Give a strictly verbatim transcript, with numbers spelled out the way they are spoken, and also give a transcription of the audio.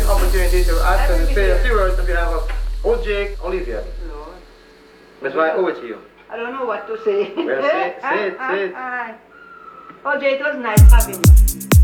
this opportunity to ask and say a few words on behalf of O J Olivia. Lord. That's why I owe it to you. I don't know what to say. Well, say, say it, say it. Oh, Jay, it was nice having you.